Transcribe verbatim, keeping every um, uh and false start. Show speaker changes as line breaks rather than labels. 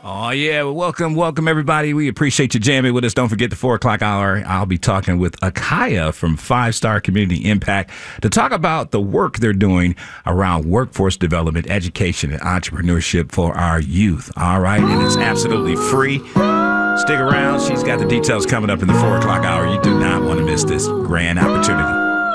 Oh, yeah. Well, welcome, welcome, everybody. We appreciate you jamming with us. Don't forget the four o'clock hour. I'll be talking with Akaya from Five Star Community Impact to talk about the work they're doing around workforce development, education, and entrepreneurship for our youth. All right. And it's absolutely free. Stick around. She's got the details coming up in the four o'clock hour. You do not want to miss this grand opportunity.